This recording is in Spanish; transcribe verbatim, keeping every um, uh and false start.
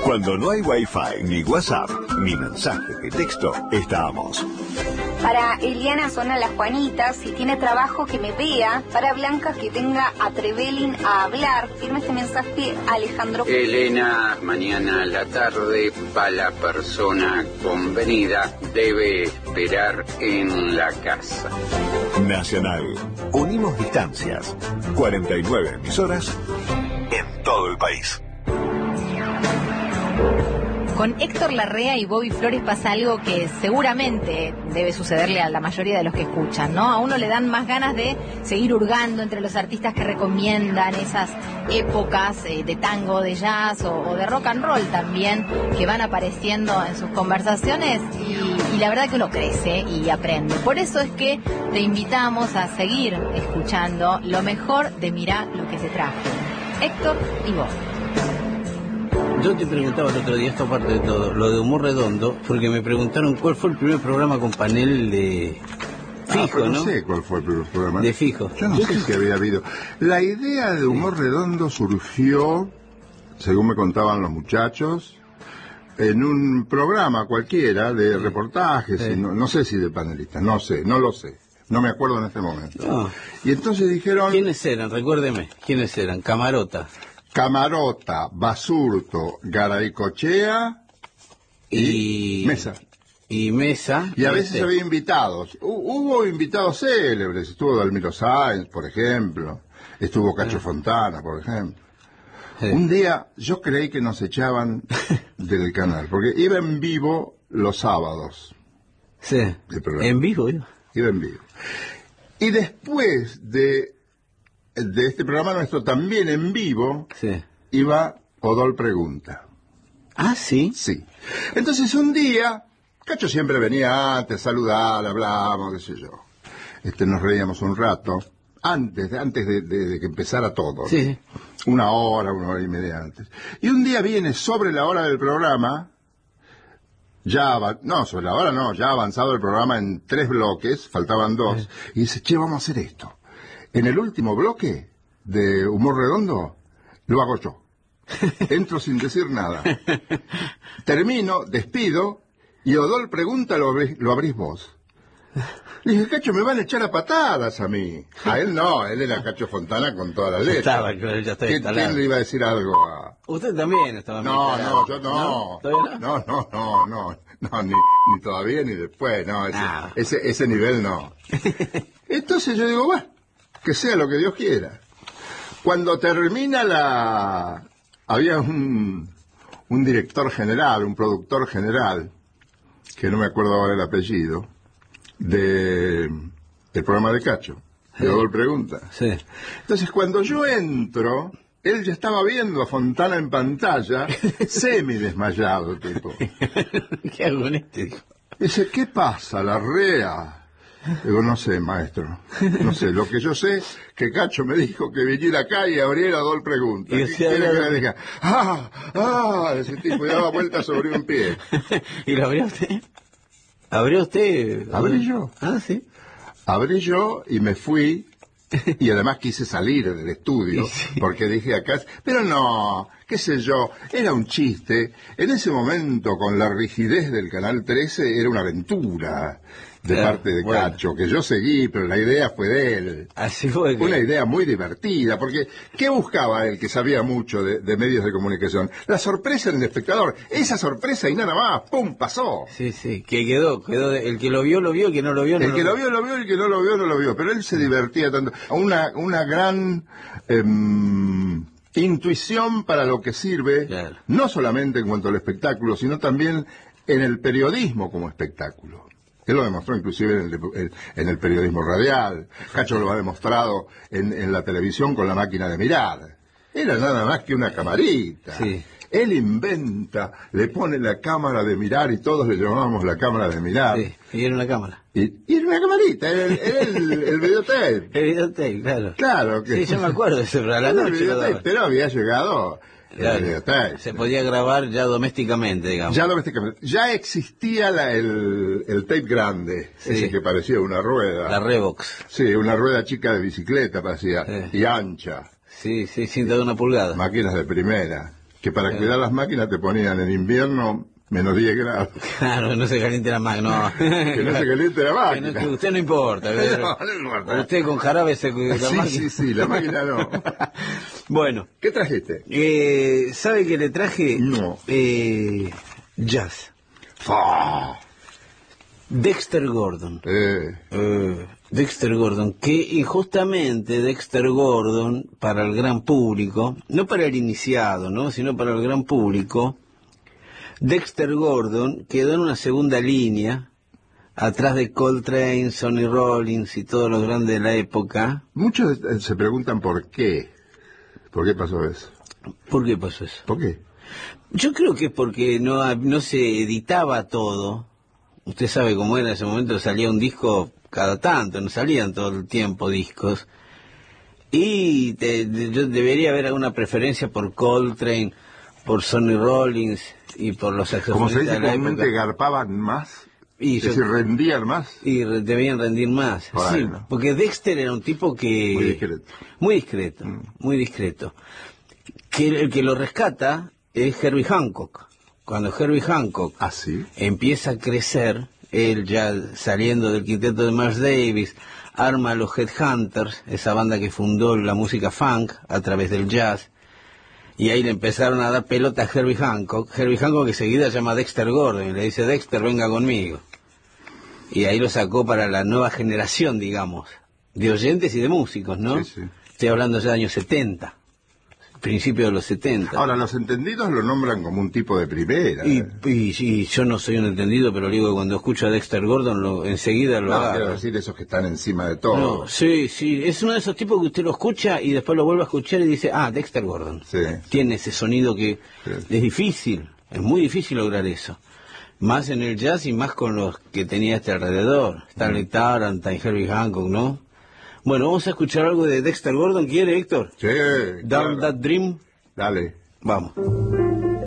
Cuando no hay Wi-Fi, ni WhatsApp, ni mensaje de texto, estamos. Para Eliana son a las Juanitas, si tiene trabajo que me vea. Para Blanca que venga a Trevelin a hablar. Firme este mensaje Alejandro. Elena, mañana a la tarde va la persona convenida, debe esperar en la casa. Nacional. Unimos distancias. cuarenta y nueve emisoras en todo el país. Con Héctor Larrea y Bobby Flores pasa algo que seguramente debe sucederle a la mayoría de los que escuchan, ¿no? A uno le dan más ganas de seguir hurgando entre los artistas que recomiendan, esas épocas eh, de tango, de jazz o, o de rock and roll también, que van apareciendo en sus conversaciones y, y la verdad que uno crece y aprende. Por eso es que te invitamos a seguir escuchando lo mejor de Mirá lo que se trajo. Héctor y Bobby. Yo te preguntaba el otro día, esta parte de todo, lo de Humor Redondo, porque me preguntaron cuál fue el primer programa con panel de fijo, ah, ¿no? No sé cuál fue el primer programa. De fijo. Yo no sé si había habido. La idea de Humor Redondo surgió, según me contaban los muchachos, en un programa cualquiera de reportajes, Sí. y no, no sé si de panelistas, no sé, no lo sé. No me acuerdo en este momento. No. Y entonces dijeron... ¿Quiénes eran? Recuérdeme. ¿Quiénes eran? Camarota. Camarota, Basurto, Garaycochea y, y Mesa. Y Mesa. Y a veces este. había invitados. Hu- Hubo invitados célebres. Estuvo Dalmiro Sáenz, por ejemplo. Estuvo Cacho Ah. Fontana, por ejemplo. Sí. Un día yo creí que nos echaban del canal, porque iba en vivo los sábados. Sí. El programa. En vivo, ¿no? Iba en vivo. Y después de, de este programa nuestro, también en vivo, Sí. iba Odol Pregunta. Ah, sí. Sí. Entonces un día, Cacho siempre venía antes, saludar, hablábamos, qué sé yo. Este, nos reíamos un rato, antes, antes de, de- de que empezara todo. Sí, sí. Una hora, una hora y media antes. Y un día viene sobre la hora del programa, ya, ava- no, sobre la hora no, ya avanzado el programa en tres bloques, faltaban dos, y dice, che, vamos a hacer esto. En el último bloque de Humor Redondo, lo hago yo. Entro sin decir nada. Termino, despido, y Odol Pregunta, lo abrís, lo abrís vos. Le dije, Cacho, me van a echar a patadas a mí. A él no, él era Cacho Fontana con todas las letras. Estaba, claro, ya está ¿Quién, instalado. quién le iba a decir algo a...? Usted también estaba No, instalado. no, yo no. ¿Todavía no? No, no, no, no, no, ni, ni todavía ni después, no, ese, Ah. ese, ese nivel no. Entonces yo digo, bueno, que sea lo que Dios quiera. Cuando termina la... Había un, un director general, un productor general, que no me acuerdo ahora el apellido, de del programa de Cacho, de Odol Pregunta. Sí. Entonces, cuando yo entro, él ya estaba viendo a Fontana en pantalla, semi-desmayado, tipo. ¿Qué hago con este? Dijo. Dice, ¿qué pasa, Larrea? Digo, no sé, maestro. No sé, lo que yo sé, que Cacho me dijo que viniera acá y abriera Odol Pregunta. Y ¿Qué decía, quiere que era- le diga? ¡Ah! ¡Ah! Ese tipo y daba vueltas sobre un pie. ¿Y lo abrió usted? ¿Abrió usted? Abrí yo. Ah, sí. Abrí yo y me fui, y además quise salir del estudio, Y sí. porque dije acá, pero no, qué sé yo, era un chiste. En ese momento, con la rigidez del Canal trece, era una aventura de Claro, parte de bueno. Cacho, que yo seguí, pero la idea fue de él. Así fue que... Una idea muy divertida, porque ¿qué buscaba él que sabía mucho de, de medios de comunicación? La sorpresa en el espectador. Esa sorpresa y nada más, ¡pum!, pasó. Sí, sí, que quedó, quedó, de- el que lo vio, lo vio, el que no lo vio, no El que lo vio, lo vio, el que no lo vio, no lo vio. Pero él se divertía tanto. Una, una gran em, intuición para lo que sirve, Claro. no solamente en cuanto al espectáculo, sino también en el periodismo como espectáculo. Él lo demostró inclusive en el, en- en el periodismo radial. Cacho lo ha demostrado en, en la televisión con la máquina de mirar. Era nada más que una camarita. Sí. Él inventa, le pone la cámara de mirar y todos le llamábamos la cámara de mirar. Sí, y era una cámara. Y, y era una camarita, era el, era el, el videotape. El videotape, claro. Claro que Sí, yo me acuerdo de eso, pero a la Era el noche lo videotape, daban. pero había llegado Claro, el videotape. se podía grabar ya domésticamente, digamos. Ya, domésticamente. Ya existía la, el, el tape grande, Sí. ese que parecía una rueda. La Revox. Sí, una rueda chica de bicicleta parecía, Sí. y ancha. Sí, sí, cinta de una pulgada. Máquinas de primera. Que para Claro. cuidar las máquinas te ponían en invierno menos diez grados. Claro, no se caliente la máquina, no. Que no se caliente la Que, máquina. no, que usted no importa. ¿verdad? No, no importa. Usted con jarabe se cuida la Sí, máquina. sí, sí, la máquina no. Bueno, ¿Qué trajiste? eh, ¿sabe que le traje? No. Eh, jazz. Fa. Dexter Gordon. Eh, Eh, Dexter Gordon, que injustamente Dexter Gordon, para el gran público, no para el iniciado, ¿no? sino para el gran público, Dexter Gordon quedó en una segunda línea, atrás de Coltrane, Sonny Rollins y todos los grandes de la época. muchos eh, se preguntan por qué. ¿Por qué pasó eso? ¿Por qué pasó eso? ¿Por qué? Yo creo que es porque no, no se editaba todo. Usted sabe cómo era en ese momento, salía un disco cada tanto, no salían todo el tiempo discos. Y te- de- yo debería haber alguna preferencia por Coltrane, por Sonny Rollins y por los Como se saxofonistas dice de la comúnmente, época. garpaban más. Y Es yo- decir, rendían más. Y re- debían rendir más. Bueno. Sí, porque Dexter era un tipo que... Muy discreto. Muy discreto, muy discreto. Que el que lo rescata es Herbie Hancock. Cuando Herbie Hancock ¿Ah, sí? empieza a crecer, él ya saliendo del quinteto de Miles Davis, arma a los Headhunters, esa banda que fundó la música funk a través del jazz, y ahí le empezaron a dar pelota a Herbie Hancock. Herbie Hancock que seguida llama a Dexter Gordon y le dice, Dexter, venga conmigo. Y ahí lo sacó para la nueva generación, digamos, de oyentes y de músicos, ¿no? Sí, sí. Estoy hablando ya de años setenta, principio de los setenta. Ahora, los entendidos lo nombran como un tipo de primera. Y, ¿eh? y, y yo no soy un entendido, pero digo que cuando escucho a Dexter Gordon, lo, enseguida lo No, quiero agarro. decir esos que están encima de todo. No, sí, sí, es uno de esos tipos que usted lo escucha y después lo vuelve a escuchar y dice, ah, Dexter Gordon. Sí. Tiene ese sonido que Sí. es difícil, es muy difícil lograr eso. Más en el jazz y más con los que tenía este alrededor. Stanley Mm. Tarrant, Herbie Hancock, ¿no? Bueno, vamos a escuchar algo de Dexter Gordon, ¿quiere, Héctor? Sí, Down claro. That Dream. Dale. Vamos.